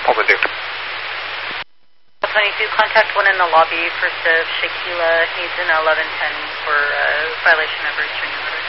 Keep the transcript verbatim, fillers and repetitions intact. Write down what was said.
Overdue. twenty-two, contact one in the lobby. First of Shaquila needs an eleven ten for uh, violation of restraining order.